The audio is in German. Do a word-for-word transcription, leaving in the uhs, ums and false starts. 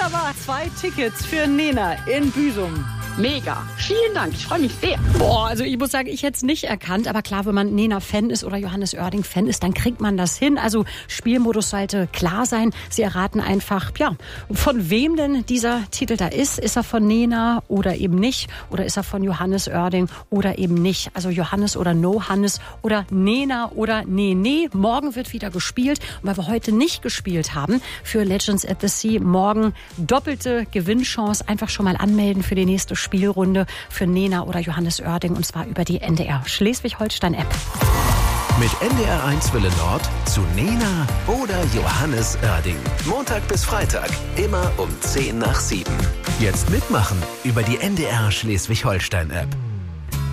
Wunderbar. Zwei Tickets für Nena in Büsum. Mega. Vielen Dank. Ich freue mich sehr. Boah, also ich muss sagen, ich hätte es nicht erkannt. Aber klar, wenn man Nena-Fan ist oder Johannes Oerding-Fan ist, dann kriegt man das hin. Also Spielmodus sollte klar sein. Sie erraten einfach, ja, von wem denn dieser Titel da ist. Ist er von Nena oder eben nicht? Oder ist er von Johannes Oerding oder eben nicht? Also Johannes oder No Hannes oder Nena oder Nee, nee. Morgen wird wieder gespielt. Und weil wir heute nicht gespielt haben für Legends at the Sea, morgen doppelte Gewinnchance. Einfach schon mal anmelden für die nächste Spielrunde für Nena oder Johannes Oerding, und zwar über die N D R Schleswig-Holstein-App. Mit N D R eins Welle Nord zu Nena oder Johannes Oerding. Montag bis Freitag, immer um zehn nach sieben. Jetzt mitmachen über die N D R Schleswig-Holstein-App.